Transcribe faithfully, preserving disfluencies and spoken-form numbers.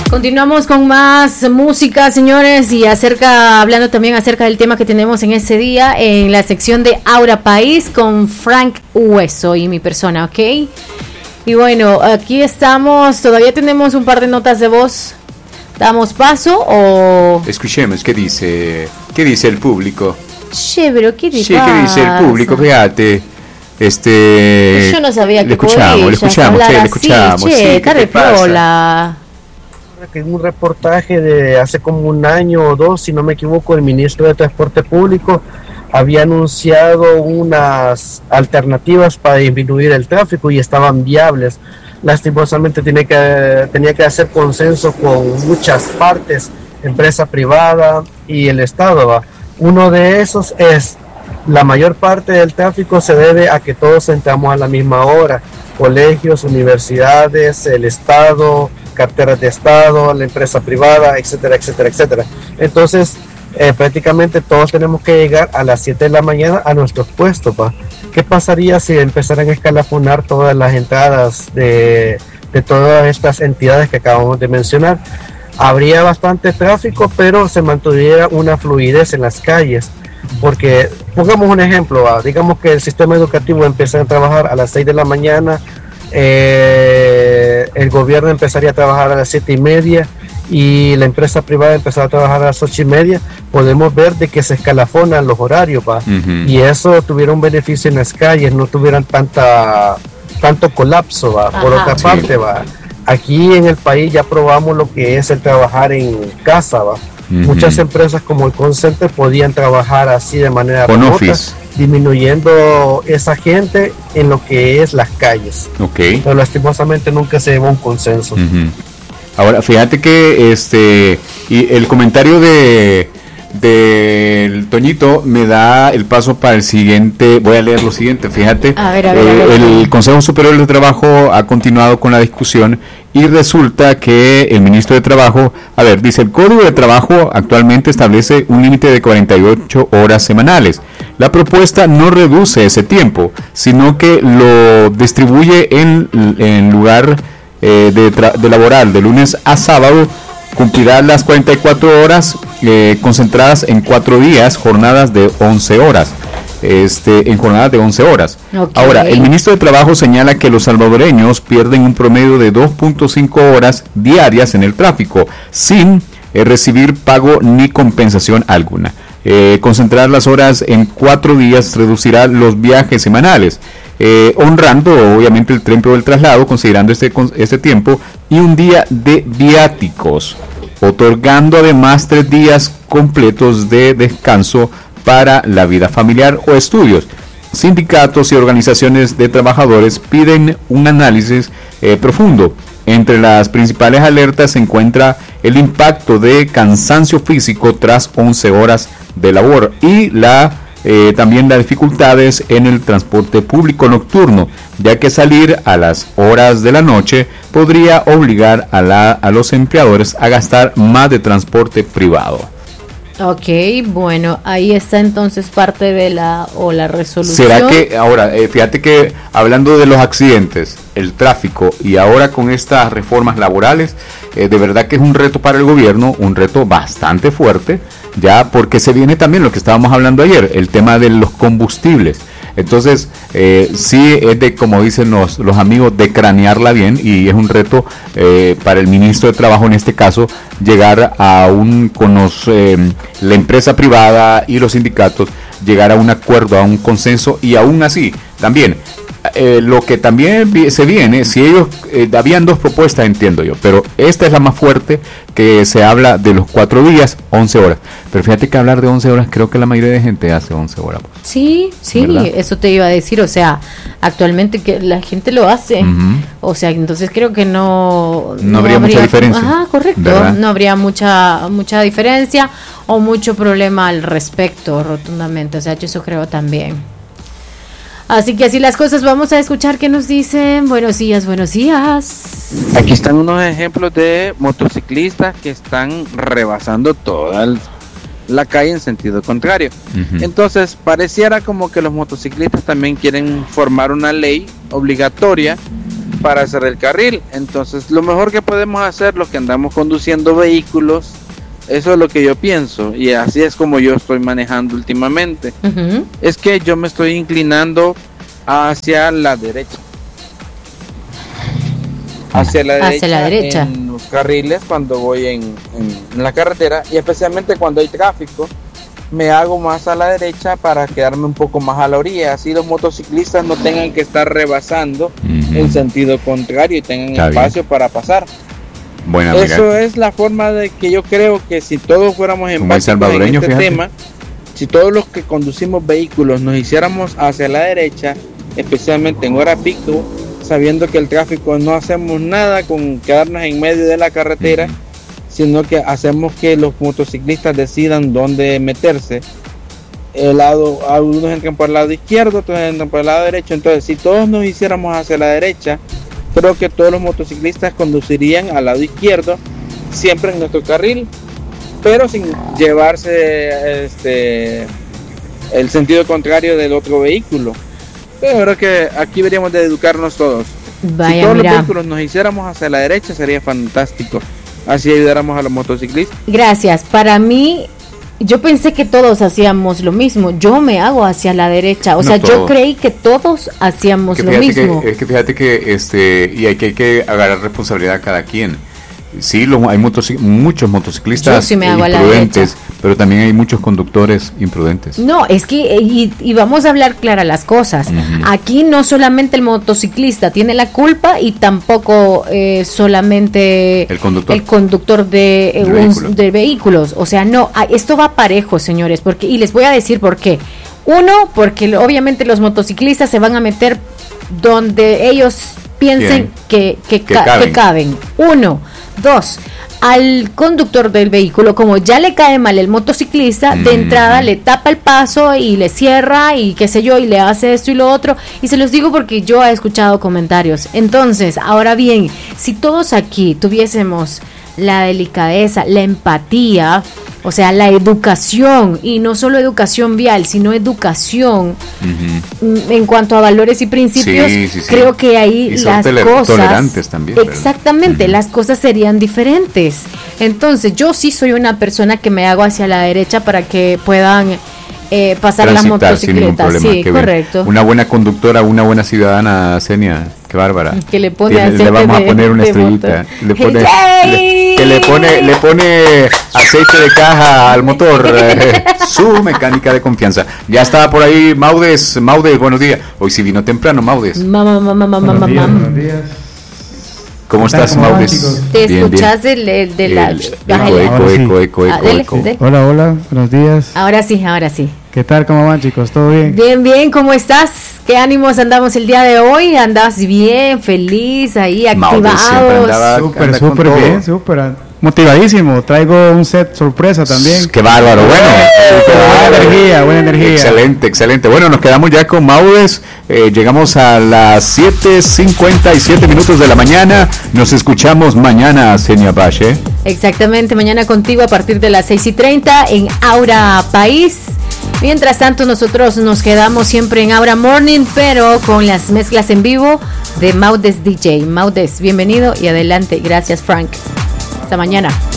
Continuamos con más música, señores, y acerca, hablando también acerca del tema que tenemos en ese día, en la sección de Aura País con Frank Hueso y mi persona, ¿ok? Y bueno, aquí estamos, todavía tenemos un par de notas de voz. ¿Damos paso o...? Escuchemos, ¿qué dice, qué dice el público? Che, pero ¿qué te Sí, pasa? ¿qué dice el público? Fíjate. Este, Yo no sabía que le escuchamos, le escuchamos, che, le escuchamos. Che, sí, está ¿qué te pasa? repiola. Que en un reportaje de hace como un año o dos, si no me equivoco, el ministro de Transporte Público había anunciado unas alternativas para disminuir el tráfico y estaban viables. Lastimosamente tenía que, tenía que hacer consenso con muchas partes, empresa privada y el Estado, ¿va? Uno de esos es, la mayor parte del tráfico se debe a que todos entramos a la misma hora, colegios, universidades, el Estado, carteras de Estado, la empresa privada, etcétera, etcétera, etcétera. Entonces, eh, prácticamente todos tenemos que llegar a las siete de la mañana a nuestros puestos, ¿va? ¿Qué pasaría si empezaran a escalafonar todas las entradas de, de todas estas entidades que acabamos de mencionar? Habría bastante tráfico, pero se mantuviera una fluidez en las calles. Porque, pongamos un ejemplo, ¿va? Digamos que el sistema educativo empieza a trabajar a las seis de la mañana, eh, el gobierno empezaría a trabajar a las siete y media y la empresa privada empezará a trabajar a las ocho y media. Podemos ver de que se escalafonan los horarios, ¿va? Uh-huh. Y eso tuviera un beneficio en las calles, no tuvieran tanta tanto colapso, ¿va? Por otra parte, sí. ¿Va? Aquí en el país ya probamos lo que es el trabajar en casa, ¿va? Uh-huh. Muchas empresas como el call center podían trabajar así de manera con remota, office, disminuyendo esa gente en lo que es las calles. Okay. Pero lastimosamente nunca se llevó un consenso. Uh-huh. Ahora, fíjate que este y el comentario de del Toñito me da el paso para el siguiente. Voy a leer lo siguiente. Fíjate, a ver, a ver, eh, a ver. el Consejo Superior de Trabajo ha continuado con la discusión y resulta que el ministro de Trabajo, a ver, dice, el Código de Trabajo actualmente establece un límite de cuarenta y ocho horas semanales. La propuesta no reduce ese tiempo, sino que lo distribuye en, en lugar eh, de, tra- de laboral de lunes a sábado. Cumplirá las cuarenta y cuatro horas eh, concentradas en cuatro días, jornadas de once horas. Este, en jornadas de once horas. Okay. Ahora, el ministro de Trabajo señala que los salvadoreños pierden un promedio de dos punto cinco horas diarias en el tráfico, sin eh, recibir pago ni compensación alguna. Eh, concentrar las horas en cuatro días reducirá los viajes semanales, eh, honrando obviamente el tiempo del traslado, considerando este, este tiempo, y un día de viáticos, otorgando además tres días completos de descanso para la vida familiar o estudios. Sindicatos y organizaciones de trabajadores piden un análisis eh, profundo. Entre las principales alertas se encuentra el impacto de cansancio físico tras once horas de labor y la eh, también las dificultades en el transporte público nocturno, ya que salir a las horas de la noche podría obligar a, la, a los empleadores a gastar más de transporte privado. Ok, bueno, ahí está entonces parte de la o la resolución. ¿Será que ahora, eh, fíjate que hablando de los accidentes, el tráfico y ahora con estas reformas laborales, eh, de verdad que es un reto para el gobierno, un reto bastante fuerte, ya porque se viene también lo que estábamos hablando ayer, el tema de los combustibles. Entonces, eh, sí es de, como dicen los, los amigos, de cranearla bien, y es un reto eh, para el ministro de Trabajo, en este caso, llegar a un, con los, eh, la empresa privada y los sindicatos, llegar a un acuerdo, a un consenso, y aún así, también, eh, lo que también vi, se viene, si ellos, eh, habían dos propuestas, entiendo yo, pero esta es la más fuerte, que se habla de los cuatro días, once horas. Pero fíjate que hablar de once horas, creo que la mayoría de gente hace once horas. Sí, sí, ¿verdad? Eso te iba a decir, o sea, actualmente que la gente lo hace, uh-huh. O sea, entonces creo que no... No, no habría, habría mucha diferencia. Ajá, correcto, ¿verdad? No habría mucha mucha diferencia o mucho problema al respecto, rotundamente, o sea, yo eso creo también. Así que así las cosas, vamos a escuchar qué nos dicen. Buenos días, buenos días. Aquí están unos ejemplos de motociclistas que están rebasando toda el, la calle en sentido contrario. Uh-huh. Entonces, pareciera como que los motociclistas también quieren formar una ley obligatoria para hacer el carril. Entonces lo mejor que podemos hacer los que andamos conduciendo vehículos, eso es lo que yo pienso, y así es como yo estoy manejando últimamente, uh-huh. es que yo me estoy inclinando hacia la derecha, hacia la derecha, hacia la derecha. En los carriles cuando voy en, en, en la carretera, y especialmente cuando hay tráfico me hago más a la derecha para quedarme un poco más a la orilla, así los motociclistas no tengan que estar rebasando uh-huh. en sentido contrario y tengan Está espacio bien. para pasar. Buena, Eso mira. es la forma de que yo creo que si todos fuéramos empáticos en este fíjate. tema, si todos los que conducimos vehículos nos hiciéramos hacia la derecha, especialmente en hora pico, sabiendo que el tráfico no hacemos nada con quedarnos en medio de la carretera, uh-huh. sino que hacemos que los motociclistas decidan dónde meterse. El lado, algunos entran por el lado izquierdo, otros entran por el lado derecho. Entonces, si todos nos hiciéramos hacia la derecha, creo que todos los motociclistas conducirían al lado izquierdo, siempre en nuestro carril, pero sin llevarse este el sentido contrario del otro vehículo. Pero creo que aquí deberíamos de educarnos todos. Vaya, si todos mira. los vehículos nos hiciéramos hacia la derecha, sería fantástico. Así ayudáramos a los motociclistas. Gracias. Para mí, yo pensé que todos hacíamos lo mismo. Yo me hago hacia la derecha. O no sea, todos. Yo creí que todos hacíamos lo mismo. Que, es que fíjate que este y hay que, hay que agarrar responsabilidad a cada quien. Sí, lo, hay motoc- muchos motociclistas sí imprudentes, pero también hay muchos conductores imprudentes. No, es que, y, y vamos a hablar claras las cosas. Uh-huh. Aquí no solamente el motociclista tiene la culpa y tampoco eh, solamente el conductor, el conductor de, eh, un, vehículo. de vehículos. O sea, no, esto va parejo, señores, porque y les voy a decir por qué. Uno, porque obviamente los motociclistas se van a meter donde ellos piensen que, que, que, ca- caben. que caben. Uno. Dos, al conductor del vehículo, como ya le cae mal el motociclista, mm. de entrada le tapa el paso y le cierra y qué sé yo, y le hace esto y lo otro, y se los digo porque yo he escuchado comentarios. Entonces, ahora bien, si todos aquí tuviésemos la delicadeza, la empatía, o sea, la educación, y no solo educación vial, sino educación uh-huh. en cuanto a valores y principios, sí, sí, sí. creo que ahí y las tole- cosas tolerantes también, exactamente, uh-huh. las cosas serían diferentes. Entonces, yo sí soy una persona que me hago hacia la derecha para que puedan eh, pasar las motocicletas. Sí, Qué correcto. Bien. Una buena conductora, una buena ciudadana, Senia. Qué bárbara. Que le pone Tiene, le vamos a poner una estrellita. Le pone, le, que le pone, le pone aceite de caja al motor. Eh, su mecánica de confianza. Ya estaba por ahí Maudes. Maudes, buenos días. Hoy sí vino temprano, Maudes. Mamá, mamá, mamá, mamá. Buenos días. ¿Cómo estás, Maudes? Te bien, escuchas bien. El, de la... El, eco, eco, eco, eco, eco, ah, eco. Sí. Hola, hola, buenos días. Ahora sí, ahora sí. ¿Qué tal? ¿Cómo van, chicos? ¿Todo bien? Bien, bien, ¿cómo estás? ¿Qué ánimos andamos el día de hoy? ¿Andas bien, feliz, ahí, activados? Súper, súper bien, súper motivadísimo. Traigo un set sorpresa también. ¡Qué bárbaro! Bueno, buena energía, buena energía. Excelente, excelente. Bueno, nos quedamos ya con Maudes. Eh, llegamos a las siete cincuenta y siete minutos de la mañana. Nos escuchamos mañana, Senia Bache. Exactamente, mañana contigo a partir de las seis y treinta en Aura País. Mientras tanto, nosotros nos quedamos siempre en Aura Morning, pero con las mezclas en vivo de Maudes D J. Maudes, bienvenido y adelante. Gracias, Frank. Hasta mañana.